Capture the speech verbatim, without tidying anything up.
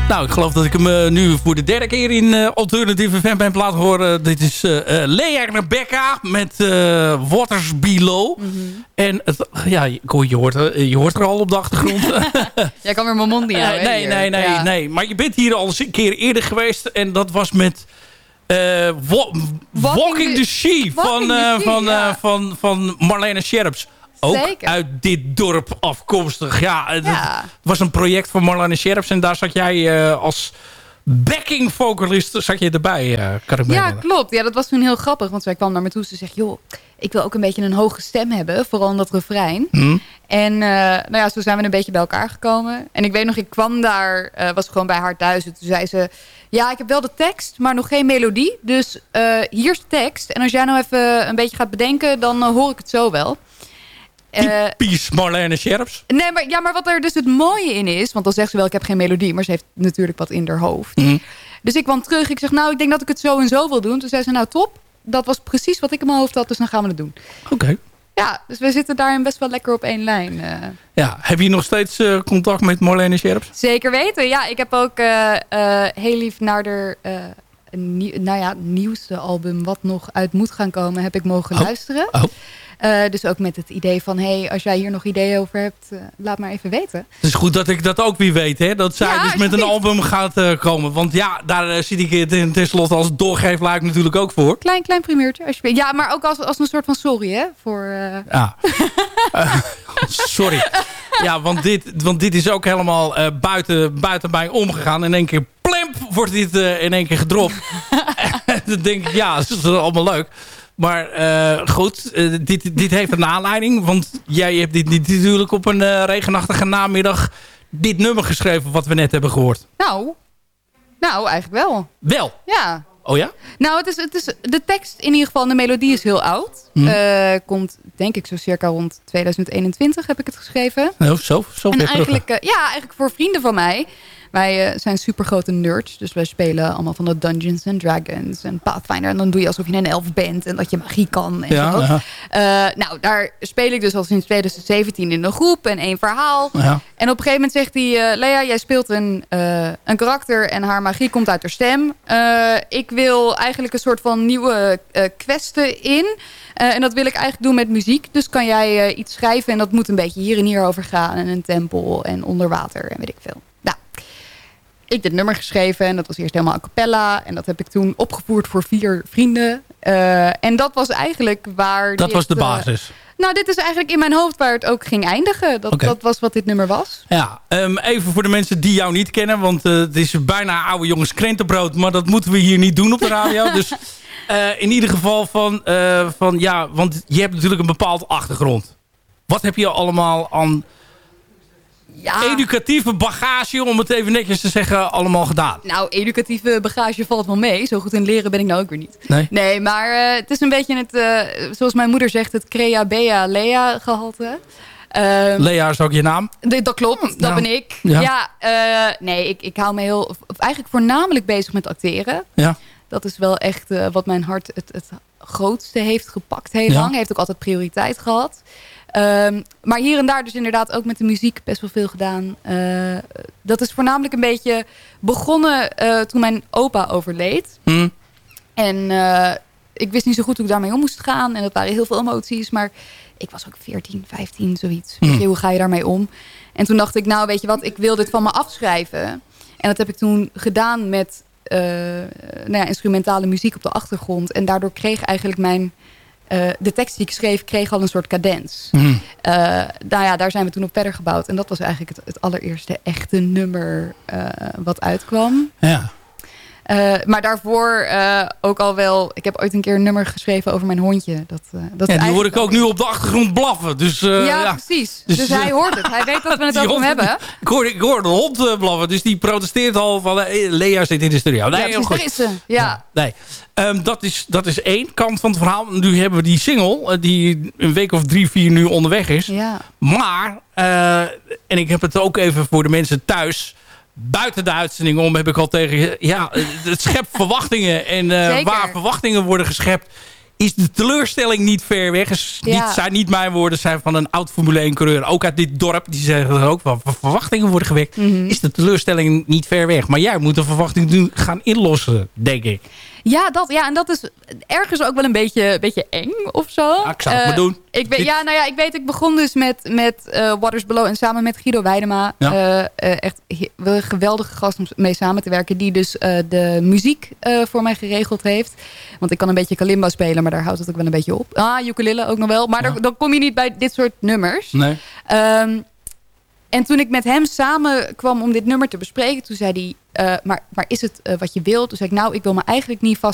Nou, ik geloof dat ik hem uh, nu voor de derde keer in uh, Alternative F M heb laten horen. Dit is uh, uh, Lea en Rebecca met uh, Waters Below. Mm-hmm. En het, ja, je, je, hoort, je hoort er al op de achtergrond. Jij kan weer mijn mond niet houden. Uh, nee, nee, nee, ja. nee. Maar je bent hier al eens een keer eerder geweest. En dat was met uh, wa- Walking the She van, uh, van, ja. uh, van, van Marlene Scherps. Ook Zeker. Uit dit dorp afkomstig. Ja, het ja. was een project van Marlene Scherps. En daar zat jij uh, als backing vocalist zat je erbij, uh, kan ik me Ja, herinneren. klopt. Ja, dat was toen heel grappig. Want zij kwam naar me toe. Ze zegt, joh, ik wil ook een beetje een hoge stem hebben. Vooral in dat refrein. Hmm. En uh, nou ja, zo zijn we een beetje bij elkaar gekomen. En ik weet nog, ik kwam daar, uh, was gewoon bij haar thuis. En toen zei ze, ja, ik heb wel de tekst, maar nog geen melodie. Dus uh, hier is de tekst. En als jij nou even een beetje gaat bedenken, dan uh, hoor ik het zo wel. Typisch Marlene Scherps. Nee, maar, ja, maar wat er dus het mooie in is... want dan zegt ze wel, ik heb geen melodie... maar ze heeft natuurlijk wat in haar hoofd. Mm. Dus ik kwam terug. Ik zeg, nou, ik denk dat ik het zo en zo wil doen. Toen zei ze, nou, top. Dat was precies wat ik in mijn hoofd had, dus dan gaan we het doen. Oké. Okay. Ja, dus we zitten daarin best wel lekker op één lijn. Uh. Ja, heb je nog steeds uh, contact met Marlene Scherps? Zeker weten. Ja, ik heb ook uh, uh, heel lief naar de... Uh, nieuw, nou ja, nieuwste album... wat nog uit moet gaan komen, heb ik mogen oh. luisteren. Oh. Uh, dus ook met het idee van... hey, als jij hier nog ideeën over hebt, uh, laat maar even weten. Het is goed dat ik dat ook weer weet, hè? Dat zij ja, dus met een album gaat uh, komen. Want ja, daar uh, zit ik ten, ten slotte als doorgeefluik natuurlijk ook voor. Klein, klein primeurtje, alsjeblieft. Ja, maar ook als, als een soort van sorry, hè? Voor, uh... Ja. uh, sorry. Ja, want dit, want dit is ook helemaal uh, buiten, buiten mij omgegaan. In één keer, plemp, wordt dit uh, in één keer gedropt. Dan denk ik, ja, dat is allemaal leuk. Maar uh, goed, uh, dit, dit heeft een aanleiding. Want jij hebt dit niet natuurlijk op een uh, regenachtige namiddag... dit nummer geschreven wat we net hebben gehoord. Nou, nou eigenlijk wel. Wel? Ja. Oh ja? Nou, het is, het is, de tekst in ieder geval, de melodie is heel oud. Hmm. Uh, komt, denk ik, zo circa rond tweeduizend eenentwintig heb ik het geschreven. Nou, zo, zo en eigenlijk, uh, ja, eigenlijk voor vrienden van mij... Wij uh, zijn super grote nerds. Dus wij spelen allemaal van de Dungeons and Dragons en Pathfinder. En dan doe je alsof je een elf bent en dat je magie kan. En ja, zo. Ja. Uh, nou, daar speel ik dus al sinds tweeduizend zeventien in een groep en één verhaal. Ja. En op een gegeven moment zegt hij... Uh, Lea, jij speelt een, uh, een karakter en haar magie komt uit haar stem. Uh, ik wil eigenlijk een soort van nieuwe uh, questen in. Uh, en dat wil ik eigenlijk doen met muziek. Dus kan jij uh, iets schrijven en dat moet een beetje hier en hier over gaan. En een tempel en onder water en weet ik veel. Ik dit nummer geschreven en dat was eerst helemaal a cappella. En dat heb ik toen opgevoerd voor vier vrienden. Uh, en dat was eigenlijk waar... Dat dit, was de basis. Uh, nou, dit is eigenlijk in mijn hoofd waar het ook ging eindigen. Dat, okay. dat was wat dit nummer was. Ja, um, even voor de mensen die jou niet kennen. Want uh, het is bijna oude jongens krentenbrood. Maar dat moeten we hier niet doen op de radio. Dus uh, in ieder geval van, uh, van... Ja, want je hebt natuurlijk een bepaald achtergrond. Wat heb je allemaal aan... Ja. Educatieve bagage, om het even netjes te zeggen, allemaal gedaan. Nou, educatieve bagage valt wel mee. Zo goed in leren ben ik nou ook weer niet. Nee, nee maar uh, het is een beetje het, uh, zoals mijn moeder zegt, het Crea Bea Lea gehalte. Uh, Lea is ook je naam? De, dat klopt, dat nou, ben ik. Ja, ja uh, nee, ik, ik hou me heel, eigenlijk voornamelijk bezig met acteren. Ja. Dat is wel echt uh, wat mijn hart het, het grootste heeft gepakt heel ja. lang. Heeft ook altijd prioriteit gehad. Um, maar hier en daar dus inderdaad ook met de muziek best wel veel gedaan. Uh, dat is voornamelijk een beetje begonnen uh, toen mijn opa overleed. Mm. En uh, ik wist niet zo goed hoe ik daarmee om moest gaan. En dat waren heel veel emoties. Maar ik was ook veertien, vijftien, zoiets. Mm. Hoe ga je daarmee om? En toen dacht ik, nou weet je wat, ik wil dit van me afschrijven. En dat heb ik toen gedaan met uh, nou ja, instrumentale muziek op de achtergrond. En daardoor kreeg eigenlijk mijn... Uh, de tekst die ik schreef, kreeg al een soort cadens. Mm. Uh, nou ja, daar zijn we toen op verder gebouwd. En dat was eigenlijk het, het allereerste echte nummer uh, wat uitkwam. Ja. Uh, maar daarvoor uh, ook al wel... Ik heb ooit een keer een nummer geschreven over mijn hondje. Dat, uh, dat ja, die hoor ik ook nu op de achtergrond blaffen. Dus, uh, ja, ja, precies. Dus, dus hij hoort het. Hij weet dat we het over hem hebben. Ik hoor, ik hoor de hond uh, blaffen. Dus die protesteert al van... Uh, Lea zit in de studio. Nee, ja, precies, daar is ze. Ja. Ja, nee. Um, dat, is, dat is één kant van het verhaal. Nu hebben we die single... Uh, die een week of drie, vier nu onderweg is. Ja. Maar... Uh, en ik heb het ook even voor de mensen thuis... Buiten de uitzending om heb ik al tegen... Ja, het schept verwachtingen. En uh, waar verwachtingen worden geschept... is de teleurstelling niet ver weg? Is Ja. niet, zijn niet mijn woorden, zijn van een oud Formule één coureur. Ook uit dit dorp. Die zeggen er ook wel verwachtingen worden gewekt. Mm-hmm. Is de teleurstelling niet ver weg? Maar jij moet de verwachting nu gaan inlossen, denk ik. Ja, dat, ja, en dat is ergens ook wel een beetje, beetje eng of zo. Ja, ik zou het Uh, maar doen. Ik weet, Dit- ja, nou ja, ik weet, ik begon dus met, met uh, Waters Below en samen met Guido Weidema. Ja. Uh, uh, echt he- wel een geweldige gast om mee samen te werken. Die dus uh, de muziek uh, voor mij geregeld heeft. Want ik kan een beetje kalimba spelen, maar daar houdt het ook wel een beetje op. Ah, ukulele ook nog wel. Maar Ja. dan, dan kom je niet bij dit soort nummers. Nee. Um, en toen ik met hem samen kwam om dit nummer te bespreken, toen zei hij, uh, maar, maar is het uh, wat je wilt? Toen zei ik, nou, ik wil me eigenlijk niet vasthouden